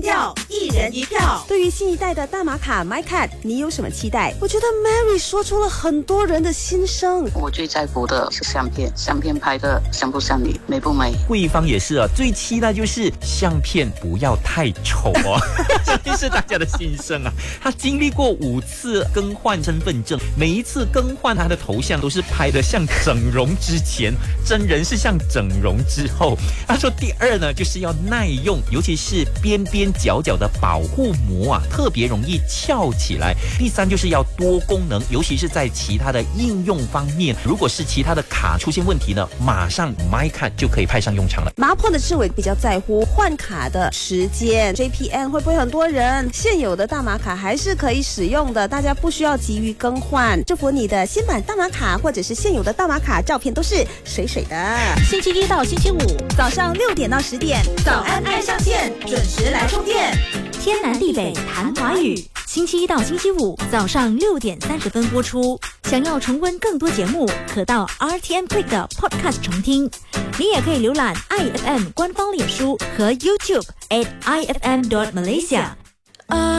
票，一人一票。 对于新一代的大马卡 MyCard， 你有什么期待？我觉得 Mary 说出了很多人的心声。 我最在乎的是相片，相片拍的像不像你，美不美？ 慧芳也是啊，最期待就是相片不要太丑哦，这是大家的心声啊。他经历过5次更换身份证，每一次更换他的头像都是拍得像整容之前，真人是像整容之后。他说第二呢，就是要耐用，尤其是边边角角的保护膜啊，特别容易翘起来。第三就是要多功能，尤其是在其他的应用方面，如果是其他的卡出现问题呢，马上 MyCard 就可以派上用场了。 麻坡的志伟比较在乎换卡的时间 ，JPN 会不会很多人？现有的大马卡还是可以使用的，大家不需要急于更换。祝福你的新版大马卡或者是现有的大马卡照片都是水水的。 星期一到星期五早上6点到10点，早安爱上线，准时来充电。天南地北谈华语，星期一到星期五早上6点30分播出。想要重温更多节目，可到 RTM Click 的 Podcast 重听。你也可以浏览 IFM 官方脸书和 YouTube @IFM.Malaysia。